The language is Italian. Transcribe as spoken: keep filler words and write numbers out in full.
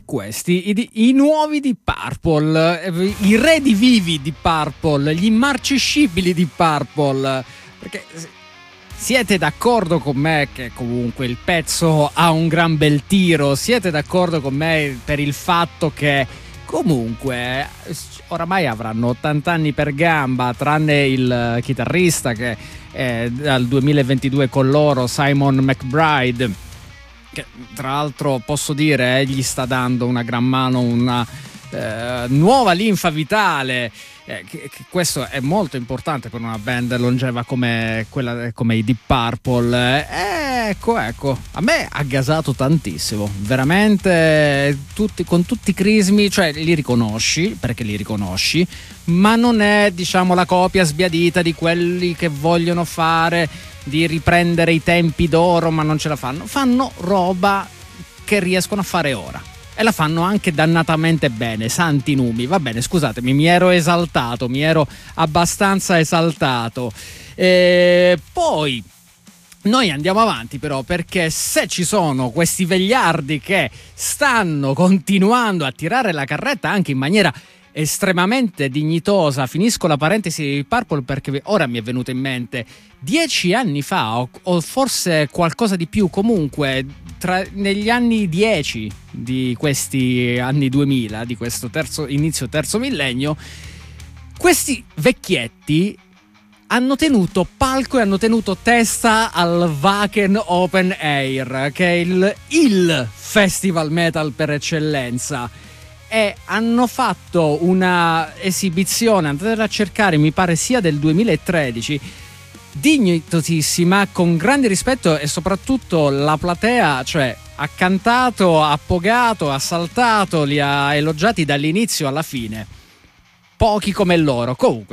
questi, i, i nuovi Deep Purple, i redi vivi di Purple, gli immarcescibili di Purple, perché siete d'accordo con me che comunque il pezzo ha un gran bel tiro, siete d'accordo con me per il fatto che comunque oramai avranno ottanta anni per gamba, tranne il chitarrista che è dal duemilaventidue con loro, Simon McBride, che tra l'altro posso dire eh, gli sta dando una gran mano, una eh, nuova linfa vitale, eh, che, che questo è molto importante per una band longeva come quella, come i Deep Purple. Eh, ecco ecco a me ha gasato tantissimo, veramente, tutti, con tutti i crismi, cioè li riconosci perché li riconosci, ma non è, diciamo, la copia sbiadita di quelli che vogliono fare di riprendere i tempi d'oro ma non ce la fanno. Fanno roba che riescono a fare ora e la fanno anche dannatamente bene, santi numi. Va bene, scusatemi, mi ero esaltato, mi ero abbastanza esaltato. E poi noi andiamo avanti però, perché se ci sono questi vegliardi che stanno continuando a tirare la carretta anche in maniera estremamente dignitosa, finisco la parentesi di Purple perché ora mi è venuto in mente dieci anni fa o, o forse qualcosa di più, comunque tra, negli anni dieci di questi anni duemila, di questo terzo, inizio terzo millennio, questi vecchietti hanno tenuto palco e hanno tenuto testa al Wacken Open Air, che è il, il festival metal per eccellenza, e hanno fatto una esibizione, andate a cercare, mi pare sia del duemilatredici, dignitosissima, con grande rispetto, e soprattutto la platea, cioè, ha cantato, ha pogato, ha saltato, li ha elogiati dall'inizio alla fine, pochi come loro. Comunque